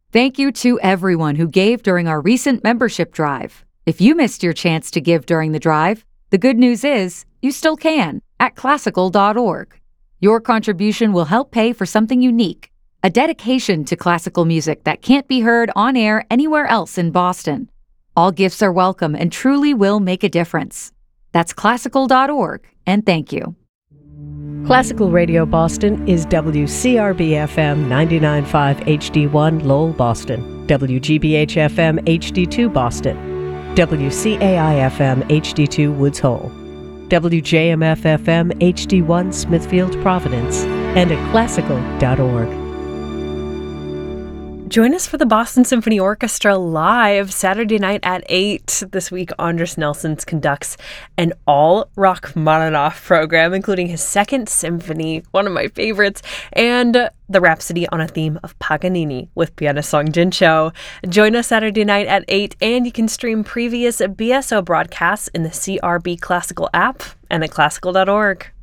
Thank you to everyone who gave during our recent membership drive. If you missed your chance to give during the drive, the good news is you still can at classical.org. Your contribution will help pay for something unique, a dedication to classical music that can't be heard on air anywhere else in Boston. All gifts are welcome and truly will make a difference. That's classical.org, and thank you. Classical Radio Boston is WCRB-FM 99.5 HD1 Lowell, Boston, WGBH-FM HD2 Boston, WCAI-FM HD2 Woods Hole, WJMF-FM HD1 Smithfield, Providence, and at classical.org. Join us for the Boston Symphony Orchestra live Saturday night at 8. This week, Andras Nelsons conducts an all-rock Rachmaninoff program, including his Second Symphony, one of my favorites, and the Rhapsody on a theme of Paganini with pianist Song Jin Cho. Join us Saturday night at 8, and you can stream previous BSO broadcasts in the CRB Classical app and at classical.org.